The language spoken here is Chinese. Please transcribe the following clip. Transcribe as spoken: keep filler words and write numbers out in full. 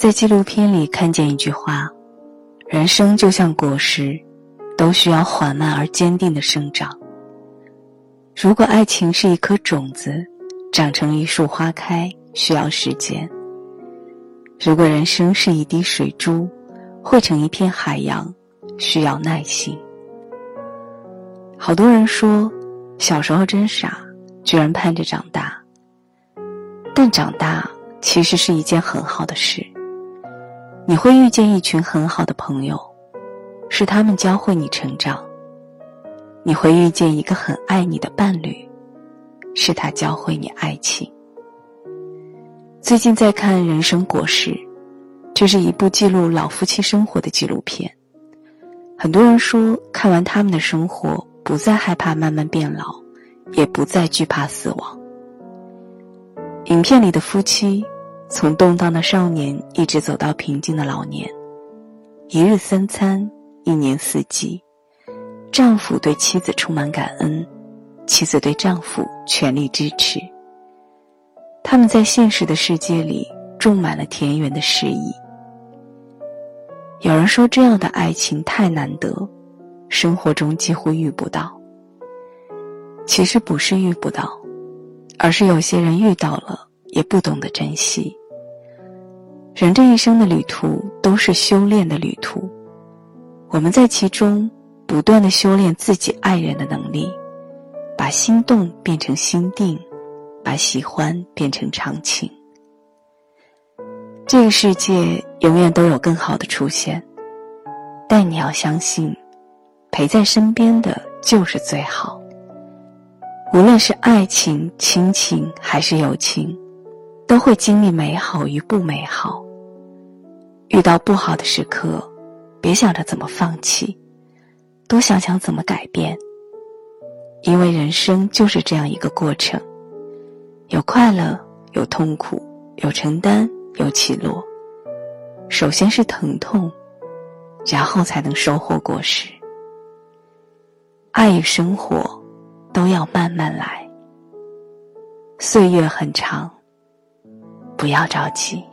在纪录片里看见一句话，人生就像果实，都需要缓慢而坚定的生长。如果爱情是一颗种子，长成一束花开，需要时间。如果人生是一滴水珠，汇成一片海洋，需要耐心。好多人说，小时候真傻，居然盼着长大。但长大其实是一件很好的事。你会遇见一群很好的朋友，是他们教会你成长。你会遇见一个很爱你的伴侣，是他教会你爱情。最近在看《人生果实》，这是一部记录老夫妻生活的纪录片。很多人说，看完他们的生活，不再害怕慢慢变老，也不再惧怕死亡。影片里的夫妻，从动荡的少年一直走到平静的老年，一日三餐，一年四季，丈夫对妻子充满感恩，妻子对丈夫全力支持。他们在现实的世界里种满了田园的诗意。有人说，这样的爱情太难得，生活中几乎遇不到。其实不是遇不到，而是有些人遇到了也不懂得珍惜。人这一生的旅途都是修炼的旅途，我们在其中不断地修炼自己爱人的能力，把心动变成心定，把喜欢变成长情。这个世界永远都有更好的出现，但你要相信，陪在身边的就是最好。无论是爱情、亲情还是友情，都会经历美好与不美好。遇到不好的时刻，别想着怎么放弃，多想想怎么改变。因为人生就是这样一个过程，有快乐，有痛苦，有承担，有起落。首先是疼痛，然后才能收获果实。爱与生活都要慢慢来，岁月很长，不要着急。